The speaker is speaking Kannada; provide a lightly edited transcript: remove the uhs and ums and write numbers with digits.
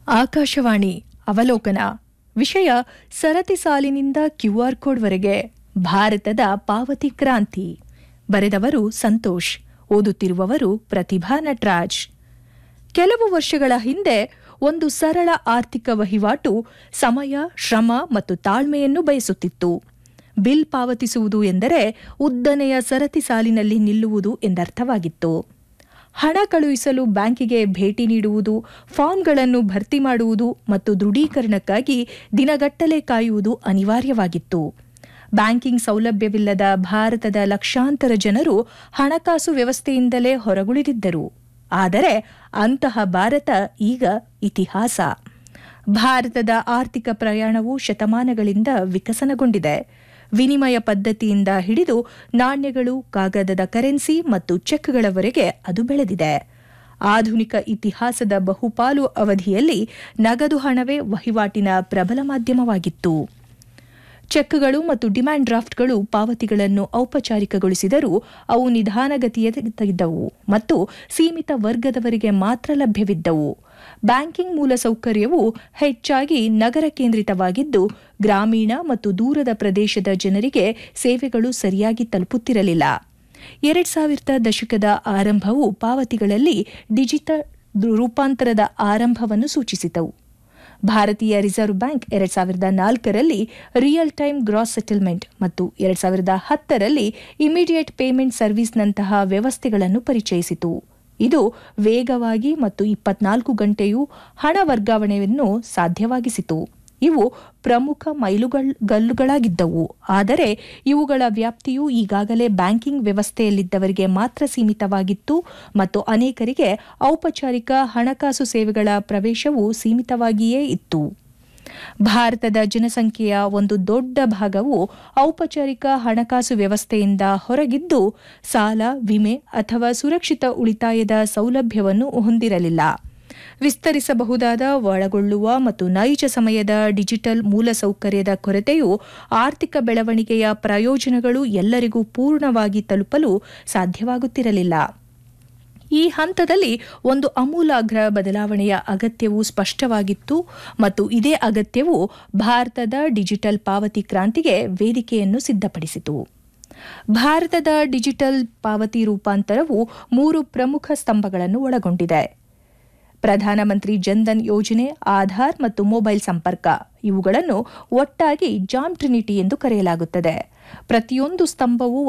ಆಕಾಶವಾಣಿ ಅವಲೋಕನ ವಿಷಯ ಸರತಿ ಸಾಲಿನಿಂದ ಕ್ಯೂಆರ್ ಕೋಡ್ವರೆಗೆ ಭಾರತದ ಪಾವತಿ ಕ್ರಾಂತಿ. ಬರೆದವರು ಸಂತೋಷ್. ಓದುತ್ತಿರುವವರು ಪ್ರತಿಭಾ ನಟರಾಜ್. ಕೆಲವು ವರ್ಷಗಳ ಹಿಂದೆ ಒಂದು ಸರಳ ಆರ್ಥಿಕ ವಹಿವಾಟು ಸಮಯ, ಶ್ರಮ ಮತ್ತು ತಾಳ್ಮೆಯನ್ನು ಬಯಸುತ್ತಿತ್ತು. ಬಿಲ್ ಪಾವತಿಸುವುದು ಎಂದರೆ ಉದ್ದನೆಯ ಸರತಿ ಸಾಲಿನಲ್ಲಿ ನಿಲ್ಲುವುದು ಎಂದರ್ಥವಾಗಿತ್ತು. ಹಣ ಕಳುಹಿಸಲು ಬ್ಯಾಂಕಿಗೆ ಭೇಟಿ ನೀಡುವುದು, ಫಾರ್ಮ್ಗಳನ್ನು ಭರ್ತಿ ಮಾಡುವುದು ಮತ್ತು ದೃಢೀಕರಣಕ್ಕಾಗಿ ದಿನಗಟ್ಟಲೆ ಕಾಯುವುದು ಅನಿವಾರ್ಯವಾಗಿತ್ತು. ಬ್ಯಾಂಕಿಂಗ್ ಸೌಲಭ್ಯವಿಲ್ಲದ ಭಾರತದ ಲಕ್ಷಾಂತರ ಜನರು ಹಣಕಾಸು ವ್ಯವಸ್ಥೆಯಿಂದಲೇ ಹೊರಗುಳಿದಿದ್ದರು. ಆದರೆ ಅಂತಹ ಭಾರತ ಈಗ ಇತಿಹಾಸ. ಭಾರತದ ಆರ್ಥಿಕ ಪ್ರಯಾಣವು ಶತಮಾನಗಳಿಂದ ವಿಕಸನಗೊಂಡಿದೆ. ವಿನಿಮಯ ಪದ್ಧತಿಯಿಂದ ಹಿಡಿದು ನಾಣ್ಯಗಳು, ಕಾಗದದ ಕರೆನ್ಸಿ ಮತ್ತು ಚೆಕ್ಗಳವರೆಗೆ ಅದು ಬೆಳೆದಿದೆ. ಆಧುನಿಕ ಇತಿಹಾಸದ ಬಹುಪಾಲು ಅವಧಿಯಲ್ಲಿ ನಗದು ಹಣವೇ ವಹಿವಾಟಿನ ಪ್ರಬಲ ಮಾಧ್ಯಮವಾಗಿತ್ತು. ಚೆಕ್ಗಳು ಮತ್ತು ಡಿಮ್ಯಾಂಡ್ ಡ್ರಾಫ್ಟ್ಗಳು ಪಾವತಿಗಳನ್ನು ಔಪಚಾರಿಕಗೊಳಿಸಿದರೂ ಅವು ನಿಧಾನಗತಿಯಲ್ಲಿದ್ದವು ಮತ್ತು ಸೀಮಿತ ವರ್ಗದವರಿಗೆ ಮಾತ್ರ ಲಭ್ಯವಿದ್ದವು. ಬ್ಯಾಂಕಿಂಗ್ ಮೂಲಸೌಕರ್ಯವು ಹೆಚ್ಚಾಗಿ ನಗರ ಕೇಂದ್ರಿತವಾಗಿದ್ದು, ಗ್ರಾಮೀಣ ಮತ್ತು ದೂರದ ಪ್ರದೇಶದ ಜನರಿಗೆ ಸೇವೆಗಳು ಸರಿಯಾಗಿ ತಲುಪುತ್ತಿರಲಿಲ್ಲ. 2000 ದಶಕದ ಆರಂಭವು ಪಾವತಿಗಳಲ್ಲಿ ಡಿಜಿಟಲ್ ರೂಪಾಂತರದ ಆರಂಭವನ್ನು ಸೂಚಿಸಿತು. ಭಾರತೀಯ reserve bank 2004ರಲ್ಲಿ real time gross settlement ಮತ್ತು 2010ರಲ್ಲಿ ಇಮಿಡಿಯೇಟ್ ಪೇಮೆಂಟ್ ಸರ್ವಿಸ್ನಂತಹ ವ್ಯವಸ್ಥೆಗಳನ್ನು ಪರಿಚಯಿಸಿತು. ಇದು ವೇಗವಾಗಿ ಮತ್ತು 24 ಗಂಟೆಯೂ ಹಣ ವರ್ಗಾವಣೆಯನ್ನು ಸಾಧ್ಯವಾಗಿಸಿತು. ಇವು ಪ್ರಮುಖ ಮೈಲುಗಲ್ಲುಗಳಾಗಿದ್ದವು. ಆದರೆ ಇವುಗಳ ವ್ಯಾಪ್ತಿಯು ಈಗಾಗಲೇ ಬ್ಯಾಂಕಿಂಗ್ ವ್ಯವಸ್ಥೆಯಲ್ಲಿದ್ದವರಿಗೆ ಮಾತ್ರ ಸೀಮಿತವಾಗಿತ್ತು ಮತ್ತು ಅನೇಕರಿಗೆ ಔಪಚಾರಿಕ ಹಣಕಾಸು ಸೇವೆಗಳ ಪ್ರವೇಶವು ಸೀಮಿತವಾಗಿಯೇ ಇತ್ತು. ಭಾರತದ ಜನಸಂಖ್ಯೆಯ ಒಂದು ದೊಡ್ಡ ಭಾಗವು ಔಪಚಾರಿಕ ಹಣಕಾಸು ವ್ಯವಸ್ಥೆಯಿಂದ ಹೊರಗಿದ್ದು, ಸಾಲ, ವಿಮೆ ಅಥವಾ ಸುರಕ್ಷಿತ ಉಳಿತಾಯದ ಸೌಲಭ್ಯವನ್ನು ಹೊಂದಿರಲಿಲ್ಲ. ವಿಸ್ತರಿಸಬಹುದಾದ, ಒಳಗೊಳ್ಳುವ ಮತ್ತು ನೈಜ ಸಮಯದ ಡಿಜಿಟಲ್ ಮೂಲಸೌಕರ್ಯದ ಕೊರತೆಯು ಆರ್ಥಿಕ ಬೆಳವಣಿಗೆಯ ಪ್ರಯೋಜನಗಳು ಎಲ್ಲರಿಗೂ ಪೂರ್ಣವಾಗಿ ತಲುಪಲು ಸಾಧ್ಯವಾಗುತ್ತಿರಲಿಲ್ಲ. ಈ ಹಂತದಲ್ಲಿ ಒಂದು ಆಮೂಲಾಗ್ರ ಬದಲಾವಣೆಯ ಅಗತ್ಯವು ಸ್ಪಷ್ಟವಾಗಿತ್ತು ಮತ್ತು ಇದೇ ಅಗತ್ಯವು ಭಾರತದ ಡಿಜಿಟಲ್ ಪಾವತಿ ಕ್ರಾಂತಿಗೆ ವೇದಿಕೆಯನ್ನು ಸಿದ್ಧಪಡಿಸಿತು. ಭಾರತದ ಡಿಜಿಟಲ್ ಪಾವತಿ ರೂಪಾಂತರವು 3 ಪ್ರಮುಖ ಸ್ತಂಭಗಳನ್ನು ಒಳಗೊಂಡಿದೆ: ಪ್ರಧಾನಮಂತ್ರಿ ಜನ್ಧನ್ ಯೋಜನೆ, ಆಧಾರ್ ಮತ್ತು ಮೊಬೈಲ್ ಸಂಪರ್ಕ. ಇವುಗಳನ್ನು ಒಟ್ಟಾಗಿ ಜಾಮ್ ಟ್ರಿನಿಟಿ ಎಂದು ಕರೆಯಲಾಗುತ್ತದೆ. ಪ್ರತಿಯೊಂದು ಸ್ತಂಭವು